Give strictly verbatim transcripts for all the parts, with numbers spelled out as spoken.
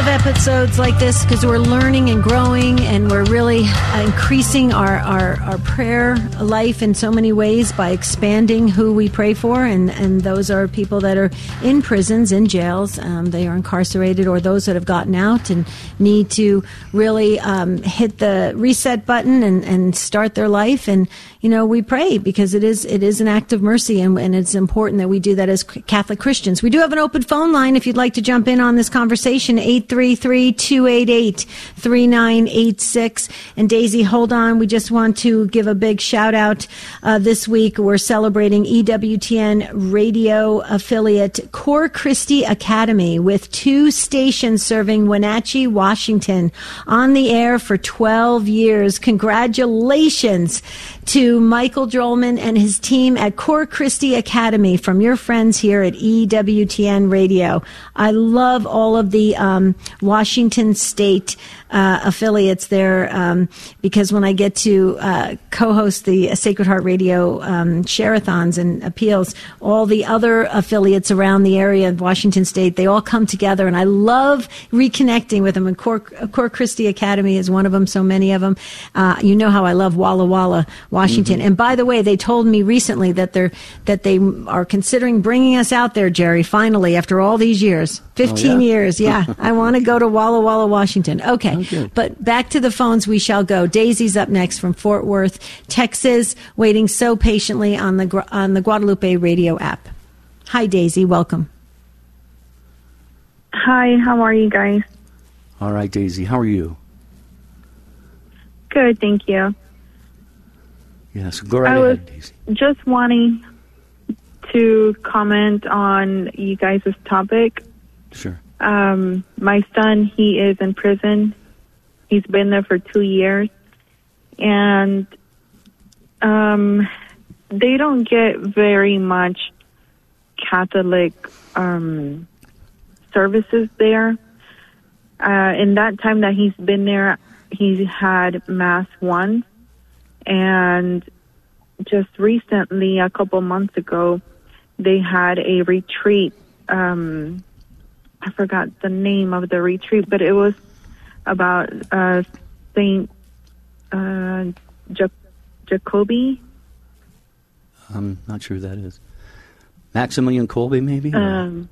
love episodes like this because we're learning and growing, and we're really uh, increasing our, our, our prayer life in so many ways by expanding who we pray for. And, and those are people that are in prisons, in jails. Um, they are incarcerated, or those that have gotten out and need to really um, hit the reset button and, and start their life. And, you know, we pray because it is it is an act of mercy, and, and it's important that we do that as Catholic Christians. We do have an open phone line if you'd like to jump in on this conversation, eight three three, two eight eight, three nine eight six. And Daisy, hold on. We just want to give a big shout out. Uh, this week, we're celebrating E W T N radio affiliate Cor Christi Academy with two stations serving Wenatchee, Washington, on the air for twelve years. Congratulations to Michael Drollman and his team at Cor Christi Academy from your friends here at E W T N Radio. I love all of the um, Washington State uh, affiliates there um, because when I get to uh, co-host the Sacred Heart Radio um, share-a-thons and appeals, all the other affiliates around the area of Washington State, they all come together, and I love reconnecting with them. And Cor, Cor Christi Academy is one of them, so many of them. Uh, you know how I love Walla Walla, Washington. Mm-hmm. And by the way, they told me recently that they're that they are considering bringing us out there, Jerry, finally, after all these years. fifteen oh, yeah? years, yeah. I want to go to Walla Walla, Washington. Okay, oh, but back to the phones we shall go. Daisy's up next from Fort Worth, Texas, waiting so patiently on the on the Guadalupe Radio app. Hi, Daisy. Welcome. Hi, how are you guys? All right, Daisy. How are you? Good, thank you. Yes, go right I ahead, was Daisy. Just wanting to comment on you guys' topic. Sure. Um, my son, he is in prison. He's been there for two years. And um, they don't get very much Catholic um, services there. Uh, in that time that he's been there, he's had Mass once. And just recently, a couple months ago, they had a retreat. Um, I forgot the name of the retreat, but it was about uh, Saint uh, ja- Jacoby. I'm not sure who that is. Maximilian Kolbe, maybe? Um,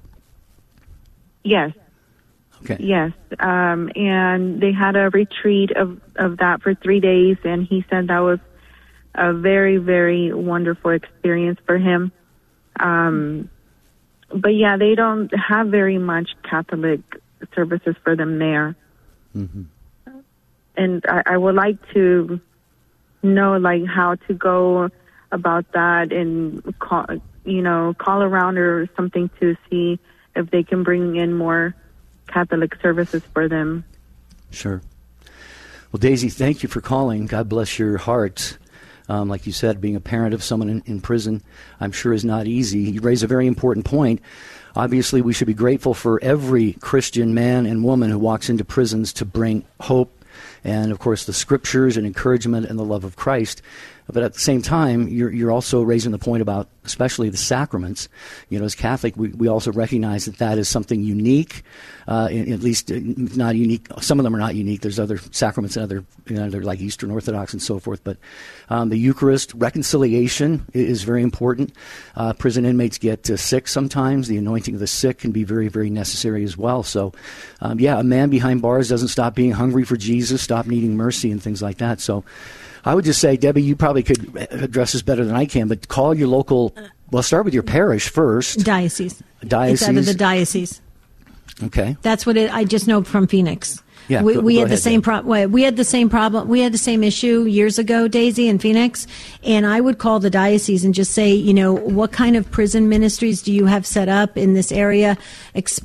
yes. Okay. Yes. Um, and they had a retreat of, of that for three days, and he said that was a very, very wonderful experience for him. Um, but, yeah, they don't have very much Catholic services for them there. Mm-hmm. And I, I would like to know, like, how to go about that and, call, you know, call around or something to see if they can bring in more Catholic services for them. Sure. Well, Daisy, thank you for calling. God bless your heart. Um, like you said, being a parent of someone in, in prison, I'm sure is not easy. You raise a very important point. Obviously, we should be grateful for every Christian man and woman who walks into prisons to bring hope and, of course, the scriptures and encouragement and the love of Christ. But at the same time, you're, you're also raising the point about especially the sacraments. You know, as Catholic, we, we also recognize that that is something unique, uh, in, at least not unique. Some of them are not unique. There's other sacraments and other, you know, they're like Eastern Orthodox and so forth. But um, the Eucharist, reconciliation is very important. Uh, prison inmates get uh, sick sometimes. The anointing of the sick can be very, very necessary as well. So, um, yeah, a man behind bars doesn't stop being hungry for Jesus, stop needing mercy and things like that. So I would just say, Debbie, you probably could address this better than I can, but call your local, well, start with your parish first. Diocese. Diocese. It's out of the diocese. Okay. That's what it, I just know from Phoenix. Yeah, we, go, we go had ahead, the same problem. We had the same problem. We had the same issue years ago, Daisy, in Phoenix. And I would call the diocese and just say, you know, what kind of prison ministries do you have set up in this area? Explain